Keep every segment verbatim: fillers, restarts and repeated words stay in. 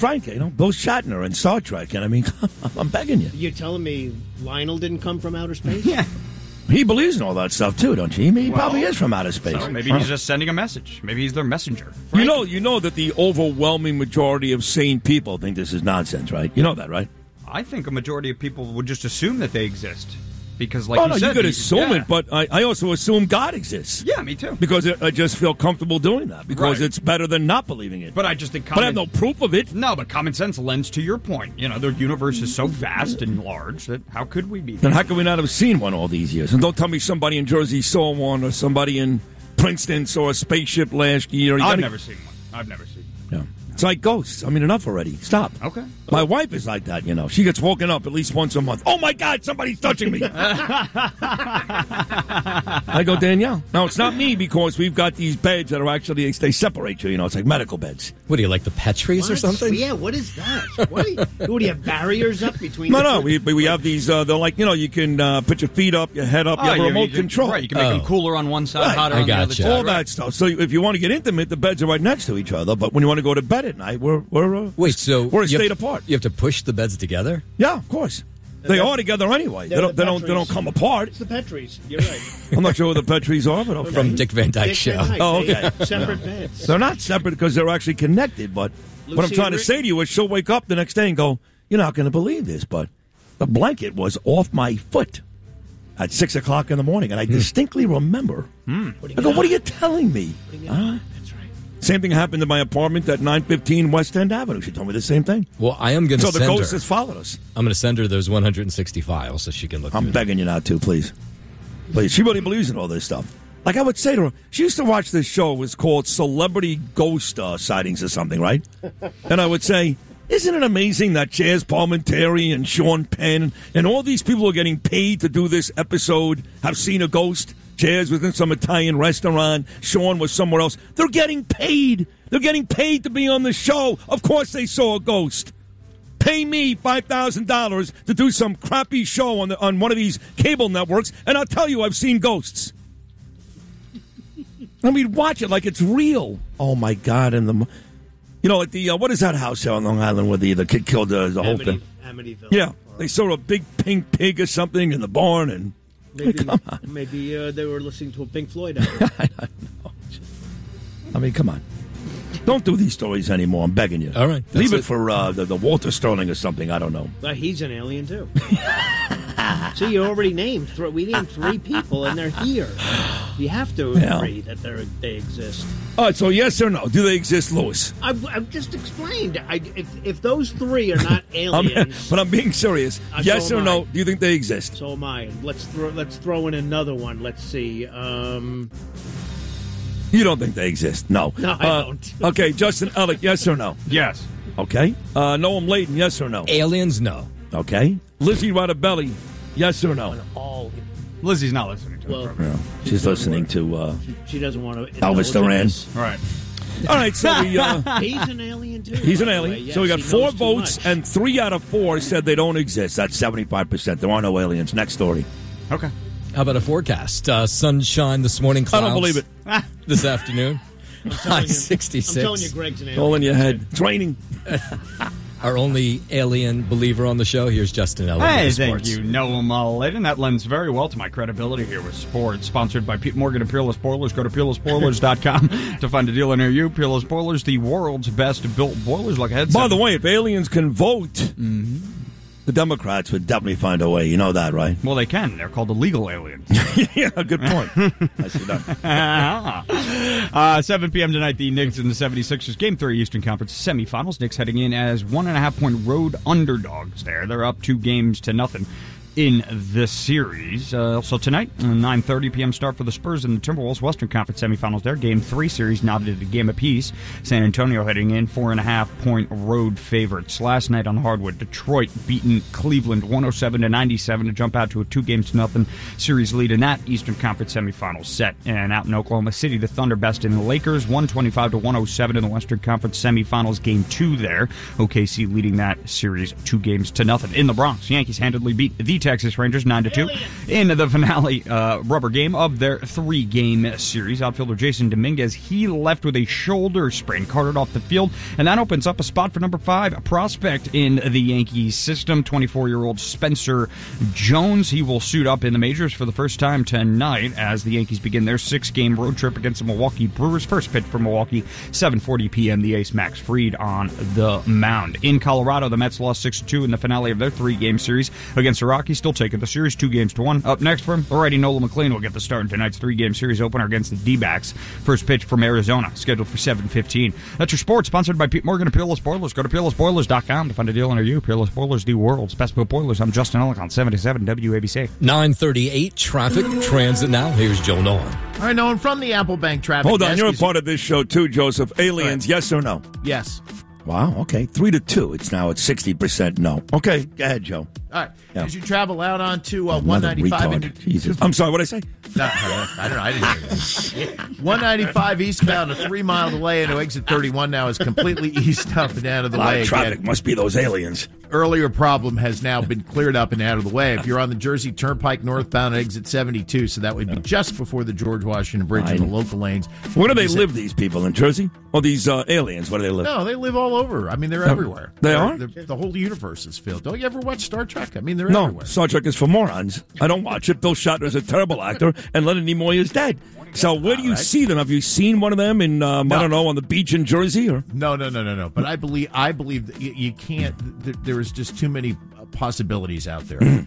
Frank, you know, Bill Shatner in Star Trek. And I mean, I'm begging you. You're telling me Lionel didn't come from outer space? Yeah. He believes in all that stuff, too, don't you? He Well, probably is from outer space. So maybe he's just sending a message. Maybe he's their messenger. You know, you know that the overwhelming majority of sane people think this is nonsense, right? You know that, right? I think a majority of people would just assume that they exist. Because, like oh, you no, said... you could these- assume yeah. it, but I, I also assume God exists. Yeah, me too. Because I I just feel comfortable doing that. Because Right. it's better than not believing it. But I just think... But I have common- no proof of it. No, but common sense lends to your point. You know, the universe is so vast and large that how could we be? Then how can we not have seen one all these years? And don't tell me somebody in Jersey saw one or somebody in Princeton saw a spaceship last year. You I've gotta- never seen one. I've never seen Yeah. It's like ghosts. I mean, enough already. Stop. one. Okay. My wife is like that, you know. She gets woken up at least once a month. Oh, my God, somebody's touching me. I go, Danielle. No, it's not me because we've got these beds that are actually, they separate you, you know. It's like medical beds. What do you like, the Petries or What? something? Yeah, what is that? What do you, what do you have barriers up between No, the no, two? we we have these, uh, they're like, you know, you can uh, put your feet up, your head up, you have a you- remote you- control. Right, you can make them Oh. cooler on one side, Right. hotter I on the other gotcha. side. All right. that stuff. So if you want to get intimate, the beds are right next to each other. But when you want to go to bed at night, we're we're uh, Wait, so we're a you state have, apart. You have to push the beds together? Yeah, of course. They are together anyway. They they're don't. the They don't. They don't Petries. come apart. It's the Petries. You're right. I'm not sure who the Petries are, but okay. From Dick Van Dyke Dick Show. Van Dyke, Oh, they- okay. Separate beds. They're not separate because they're actually connected. But what I'm Lucy trying to Rick- say to you is, she'll wake up the next day and go, "You're not going to believe this, but the blanket was off my foot at six o'clock in the morning, and I distinctly remember." I go, "What are you telling me?" Huh? That's right. Same thing happened to my apartment at nine fifteen West End Avenue. She told me the same thing. Well, I am going to So the send ghost her. has followed us. I'm going to send her those one hundred sixty files so she can look I'm through them. begging you not to, please. Please. She really believes in all this stuff. Like I would say to her, she used to watch this show. It was called Celebrity Ghost uh, Sightings or something, right? And I would say, isn't it amazing that Chaz Palminteri and Sean Penn and all these people who are getting paid to do this episode have seen a ghost? Chaz was in some Italian restaurant. Sean was somewhere else. They're getting paid. They're getting paid to be on the show. Of course they saw a ghost. Pay me five thousand dollars to do some crappy show on the, on one of these cable networks, and I'll tell you I've seen ghosts. I mean, watch it like it's real. Oh, my God. And the, you know, like the, uh, what is that house here on Long Island where the, the kid killed uh, the whole Amity, thing? Amityville. Yeah. They saw a big pink pig or something in the barn, and Maybe, come on. maybe uh, they were listening to a Pink Floyd album. I don't know. I mean, come on. Don't do these stories anymore. I'm begging you. All right, that's Leave it, it. for uh, the, the Walter Sterling or something. I don't know. Well, he's an alien, too. So you already named, th- we named three people, and they're here. You have to Yeah. agree that they're, they exist. All right, so yes or no? Do they exist, Lewis? I've, I've just explained. I, if, if those three are not I'm, aliens, but I'm being serious. Uh, yes so or am no? I. Do you think they exist? so am I. Let's throw, let's throw in another one. Let's see. Um, You don't think they exist? No. No, I Uh, don't. Okay, Justin Ellick, yes or no? Yes. Okay. Uh, Noam Layton, yes or no? Aliens, no. Okay. Lizzie Radabelli, yes or no? all. Lizzie's not listening to Well, the program. No. She's listening to. Uh... she doesn't want to. Elvis Duran. All right. All right, so we. Uh... He's an alien too. He's an by the alien. way. Yes, so we got he four knows too votes, much. and three out of four said they don't exist. That's seventy-five percent. There are no aliens. Next story. Okay. How about a forecast? Uh, sunshine this morning, I clouds don't believe it. this afternoon. High you. sixty-six. I'm telling you, Greg's an alien. All in your head. It's raining. Our only alien believer on the show. Here's Justin Elliott. Hey, with thank sports. you, Noam Layton. That lends very well to my credibility here with sports. Sponsored by Pete Morgan and Peerless Boilers. Go to peerless boilers dot com to find a dealer near you. Peerless Boilers, the world's best built boilers. Look ahead. By the way, if aliens can vote, the Democrats would definitely find a way. You know that, right? Well, they can. They're called illegal aliens. Yeah, good point. I see that. uh, seven p.m. tonight, the Knicks and the seventy-sixers. Game three Eastern Conference semifinals. Knicks heading in as one and a half point road underdogs there. They're up two games to nothing in this series. Uh, also tonight, nine thirty p.m. start for the Spurs and the Timberwolves. Western Conference semifinals there. Game three series knotted at a game apiece. San Antonio heading in four and a half point road favorites. Last night on hardwood, Detroit beaten Cleveland one oh seven to ninety-seven to jump out to a two games to nothing series lead in that Eastern Conference semifinals set. And out in Oklahoma City, the Thunder besting the Lakers one twenty-five to one oh seven in the Western Conference semifinals. Game two there. O K C leading that series two games to nothing. In the Bronx, Yankees handedly beat the Texas Rangers nine to two in the finale uh, rubber game of their three-game series. Outfielder Jason Dominguez, he left with a shoulder sprain, carted off the field, and that opens up a spot for number five, a prospect in the Yankees system, twenty-four-year-old Spencer Jones. He will suit up in the majors for the first time tonight as the Yankees begin their six-game road trip against the Milwaukee Brewers. First pitch for Milwaukee, seven forty p.m. The ace Max Fried on the mound. In Colorado, the Mets lost six to two in the finale of their three-game series against the Rockies, still taking the series two games to one. Up next for him, the righty Nola McLean will get the start in tonight's three-game series opener against the D-backs. First pitch from Arizona, scheduled for seven fifteen. That's your sports, sponsored by Pete Morgan and Peerless Boilers. Go to peerless boilers dot com to find a deal near you. Peerless Boilers, the world's best boat boilers. I'm Justin Ellick on seventy-seven W A B C. nine thirty-eight traffic, transit now. Here's Joe Nolan. All right, Nolan, from the Apple Bank traffic. Hold on, desk, you're a is- part of this show too, Joseph. Aliens, yes or no? Yes. Wow, okay. Three to two. It's now at sixty percent no. Okay, go ahead, Joe. All right. Yeah. As you travel out onto uh, Another one ninety-five. retard. And, Jesus. I'm sorry, what did I say? no, I don't know. I didn't hear that. one ninety-five eastbound, a three-mile delay into exit thirty-one now is completely east up and out of the A lot way of traffic. again. Must be those aliens. Earlier problem has now been cleared up and out of the way. If you're on the Jersey Turnpike northbound at exit seventy-two, so that would be just before the George Washington Bridge in the local lanes. Where do they Is it- live, these people, in Jersey? Or these uh, aliens, where do they live? No, they live all over. I mean, they're everywhere. They They're- are? they're- the whole universe is filled. Don't you ever watch Star Trek? I mean, they're No, everywhere. Star Trek is for morons. I don't watch it. Bill Shatner is a terrible actor, and Leonard Nimoy is dead. So where do you All right. see them? Have you seen one of them in, um, No. I don't know, on the beach in Jersey? Or No, no, no, no, no. But I believe I believe that you, you can't. Th- there is just too many uh, possibilities out there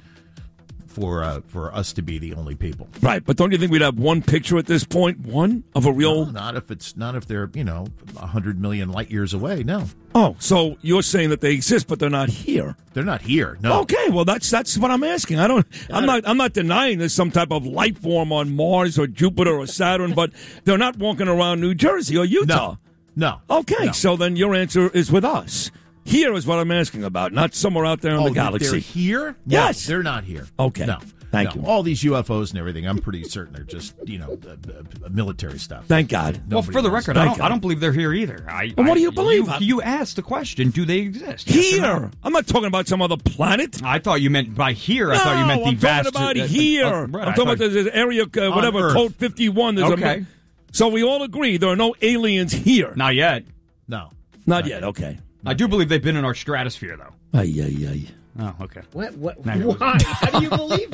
for uh, for us to be the only people. Right, but don't you think we'd have one picture at this point? One of a real... No, not if it's not if they're you know a hundred million light years away. No, Oh, so you're saying that they exist, but they're not here. they're not here. No. Okay, well that's that's what I'm asking. I don't I'm not I'm not denying there's some type of life form on Mars or Jupiter or Saturn, but they're not walking around New Jersey or Utah. No. Okay, No. so then your answer is with us. Here is what I'm asking about, not somewhere out there in Oh, the that galaxy. they're here? Yes. No, they're not here. Okay. No. Thank No. you. All these U F Os and everything, I'm pretty certain they're just, you know, uh, uh, military stuff. Thank God. Well, Nobody for the knows. record, I Thank don't, God. I don't believe they're here either. I, And what I- do you believe? You, you asked the question, do they exist? Yes or no? Here. I'm not talking about some other planet. I thought you meant by here. I no, thought you meant the I'm vast. talking about uh, uh, here. uh, right, I'm I talking about thought- this area, uh, whatever, Earth. code fifty-one. There's Okay. a, so we all agree there are no aliens here. Not yet. No. Not yet. Okay. I do believe they've been in our stratosphere, though. Ay, ay, ay. Oh, okay. What? What? Now you're Why? How do you believe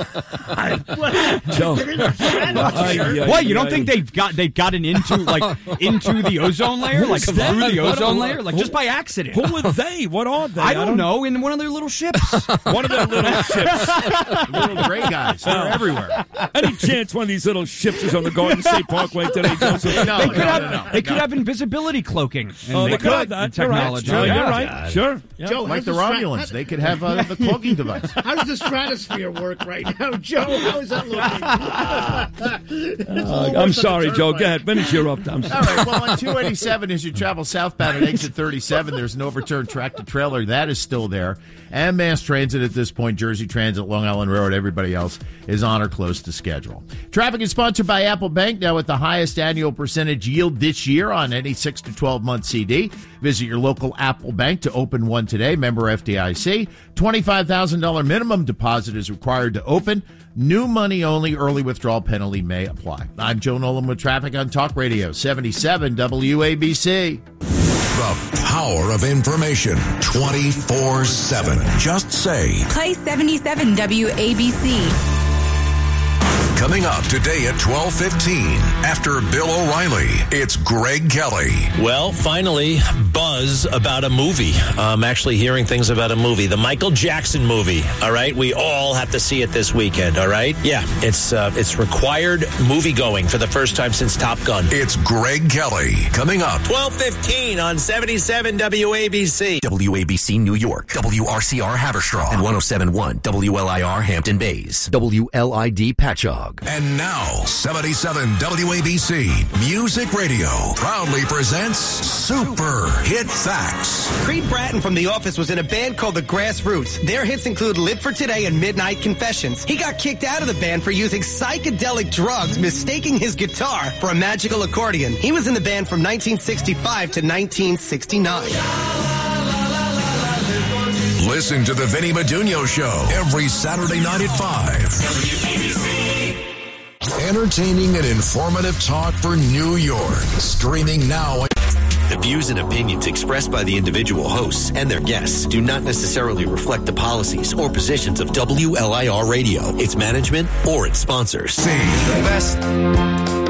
it? What? Joe. They're in the stratosphere. Ay, ay, What? You don't ay. think they've got they've gotten into like into the ozone layer, like Who's through that? the What ozone are- layer, like just by accident? Who are they? What are they? I don't know. In one of their little ships. One of their little ships. Little gray guys. They're everywhere. Any chance one of these little ships is on the Garden State Parkway today, Joseph? No, They could no, have no, no, they no. could have invisibility cloaking. And Oh, they could have and that. You're right. technology. Sure, Yeah. you're right. Sure. Yeah. Joe, Like how's the stra- Romulans. how- They could have uh, the cloaking device. How does the stratosphere work right now, Joe? How is that looking? Uh, I'm sorry, Joe. Go ahead. Finish your up. I'm All sorry. right, well, on two eighty-seven, as you travel southbound at exit thirty-seven, there's an overturned tractor trailer. That is still there. And mass transit at this point, Jersey Transit, Long Island Railroad, everybody else is on or close to schedule. Traffic is sponsored by Apple Bank, now with the highest annual percentage yield this year on any six to twelve month C D. Visit your local Apple Bank to open one today. Member F D I C. twenty-five thousand dollars minimum deposit is required to open. New money only. Early withdrawal penalty may apply. I'm Joe Nolan with traffic on Talk Radio seventy-seven W A B C. The power of information twenty-four seven. Just say. Play seventy-seven W A B C. Coming up today at twelve fifteen, after Bill O'Reilly, it's Greg Kelly. Well, finally, buzz about a movie. I'm actually hearing things about a movie, the Michael Jackson movie. All right, we all have to see it this weekend. All right, yeah, it's uh, it's required movie going for the first time since Top Gun. It's Greg Kelly. Coming up. twelve fifteen on seventy-seven W A B C. W A B C New York, W R C R Haverstraw, and one oh seven point one W L I R Hampton Bays, W L I D Patchogue. And now, seventy-seven W A B C Music Radio proudly presents Super Hit Facts. Creed Bratton from The Office was in a band called The Grassroots. Their hits include Live for Today and Midnight Confessions. He got kicked out of the band for using psychedelic drugs, mistaking his guitar for a magical accordion. He was in the band from nineteen sixty-five to nineteen sixty-nine. Listen to the Vinny Madunio Show every Saturday night at five. Entertaining and informative talk for New York. Streaming now. The views and opinions expressed by the individual hosts and their guests do not necessarily reflect the policies or positions of W L I R Radio, its management, or its sponsors. See the best.